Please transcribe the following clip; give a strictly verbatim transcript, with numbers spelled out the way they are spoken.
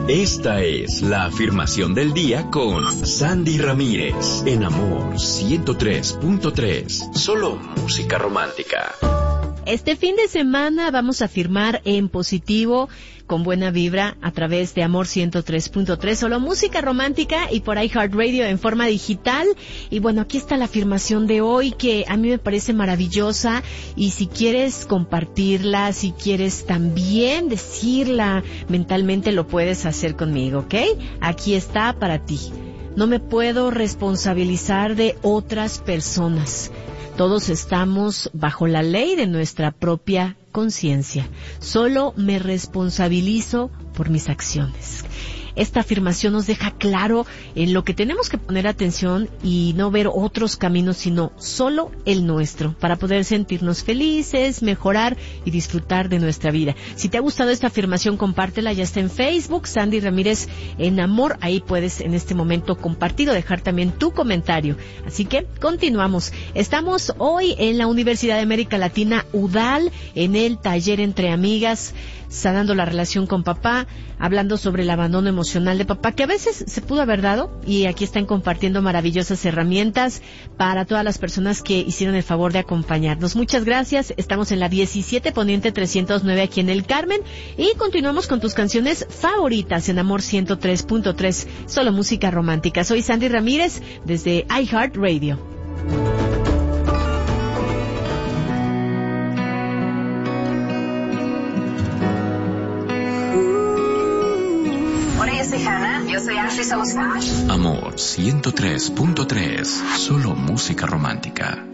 Esta es la afirmación del día con Sandy Ramírez en Amor ciento tres punto tres. Solo música romántica. Este fin de semana vamos a afirmar en positivo, con buena vibra, a través de Amor ciento tres punto tres, solo música romántica, y por iHeartRadio en forma digital. Y bueno, aquí está la afirmación de hoy, que a mí me parece maravillosa, y si quieres compartirla, si quieres también decirla mentalmente, lo puedes hacer conmigo, ¿ok? Aquí está para ti. No me puedo responsabilizar de otras personas. Todos estamos bajo la ley de nuestra propia conciencia. Solo me responsabilizo por mis acciones. Esta afirmación nos deja claro en lo que tenemos que poner atención y no ver otros caminos, sino solo el nuestro, para poder sentirnos felices, mejorar y disfrutar de nuestra vida. Si te ha gustado esta afirmación, compártela. Ya está en Facebook, Sandy Ramírez en Amor. Ahí puedes en este momento compartir o dejar también tu comentario. Así que continuamos. Estamos hoy en la Universidad de América Latina, U D A L, en el taller Entre Amigas, sanando la relación con papá, hablando sobre el abandono emocional de papá, que a veces se pudo haber dado, y aquí están compartiendo maravillosas herramientas para todas las personas que hicieron el favor de acompañarnos. Muchas gracias. Estamos en la diecisiete Poniente trescientos nueve aquí en El Carmen, y continuamos con tus canciones favoritas en Amor ciento tres punto tres, solo música romántica. Soy Sandy Ramírez desde iHeartRadio. Yo soy Hannah, yo soy Ashley, somos Fash. Amor ciento tres punto tres, solo música romántica.